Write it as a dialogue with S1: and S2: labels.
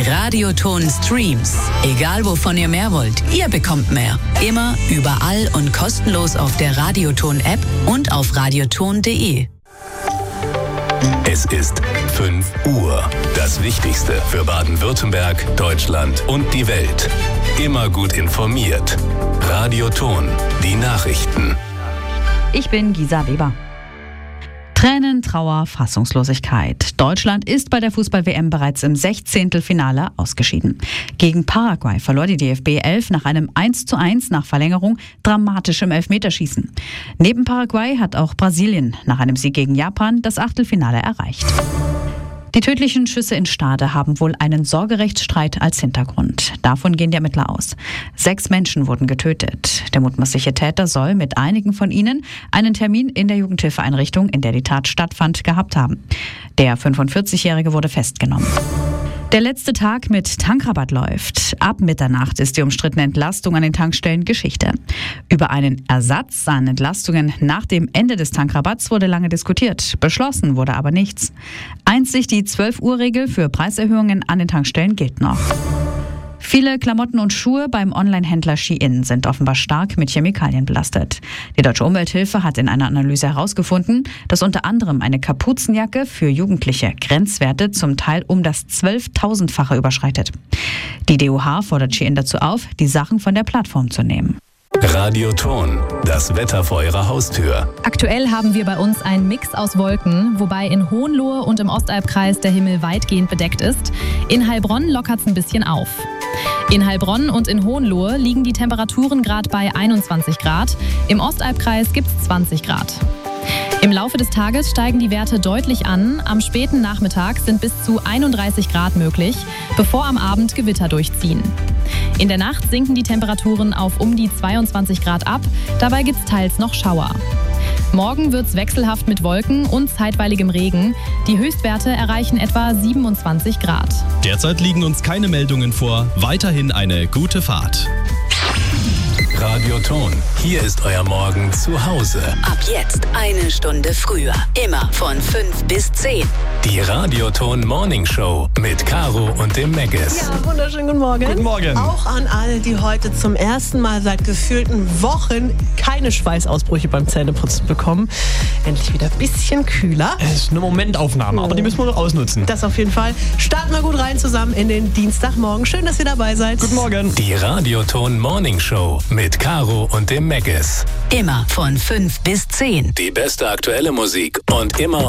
S1: Radioton Streams. Egal wovon ihr mehr wollt, ihr bekommt mehr. Immer, überall und kostenlos auf der Radioton App und auf radioton.de.
S2: Es ist 5 Uhr. Das Wichtigste für Baden-Württemberg, Deutschland und die Welt. Immer gut informiert. Radioton, die Nachrichten.
S3: Ich bin Gisa Weber. Tränen, Trauer, Fassungslosigkeit. Deutschland ist bei der Fußball-WM bereits im 16. Finale ausgeschieden. Gegen Paraguay verlor die DFB 11 nach einem 1:1 nach Verlängerung dramatisch im Elfmeterschießen. Neben Paraguay hat auch Brasilien nach einem Sieg gegen Japan das Achtelfinale erreicht. Die tödlichen Schüsse in Stade haben wohl einen Sorgerechtsstreit als Hintergrund. Davon gehen die Ermittler aus. 6 Menschen wurden getötet. Der mutmaßliche Täter soll mit einigen von ihnen einen Termin in der Jugendhilfeeinrichtung, in der die Tat stattfand, gehabt haben. Der 45-Jährige wurde festgenommen. Der letzte Tag mit Tankrabatt läuft. Ab Mitternacht ist die umstrittene Entlastung an den Tankstellen Geschichte. Über einen Ersatz an Entlastungen nach dem Ende des Tankrabatts wurde lange diskutiert. Beschlossen wurde aber nichts. Einzig die 12-Uhr-Regel für Preiserhöhungen an den Tankstellen gilt noch. Viele Klamotten und Schuhe beim Online-Händler Shein sind offenbar stark mit Chemikalien belastet. Die Deutsche Umwelthilfe hat in einer Analyse herausgefunden, dass unter anderem eine Kapuzenjacke für Jugendliche Grenzwerte zum Teil um das 12.000-fache überschreitet. Die DUH fordert Shein dazu auf, die Sachen von der Plattform zu nehmen.
S2: Radioton, das Wetter vor Ihrer Haustür.
S4: Aktuell haben wir bei uns einen Mix aus Wolken, wobei in Hohenlohe und im Ostalbkreis der Himmel weitgehend bedeckt ist. In Heilbronn lockert es ein bisschen auf. In Heilbronn und in Hohenlohe liegen die Temperaturen gerade bei 21 Grad. Im Ostalbkreis gibt es 20 Grad. Im Laufe des Tages steigen die Werte deutlich an. Am späten Nachmittag sind bis zu 31 Grad möglich, bevor am Abend Gewitter durchziehen. In der Nacht sinken die Temperaturen auf um die 22 Grad ab. Dabei gibt es teils noch Schauer. Morgen wird es wechselhaft mit Wolken und zeitweiligem Regen. Die Höchstwerte erreichen etwa 27 Grad.
S5: Derzeit liegen uns keine Meldungen vor. Weiterhin eine gute Fahrt.
S2: Radioton, hier ist euer Morgen zu Hause.
S1: Ab jetzt eine Stunde früher. Immer von 5 bis 10.
S2: Die Radioton Morning Show mit Caro und dem Meggis.
S6: Ja, wunderschönen guten Morgen.
S5: Guten Morgen.
S6: Auch an alle, die heute zum ersten Mal seit gefühlten Wochen keine Schweißausbrüche beim Zähneputzen bekommen. Endlich wieder ein bisschen kühler.
S5: Es ist eine Momentaufnahme, aber die müssen wir noch ausnutzen.
S6: Das auf jeden Fall. Starten wir gut rein zusammen in den Dienstagmorgen. Schön, dass ihr dabei seid.
S5: Guten Morgen.
S2: Die Radioton Morning Show mit Caro und dem Meggis.
S1: Immer von 5 bis 10.
S2: Die beste aktuelle Musik und immer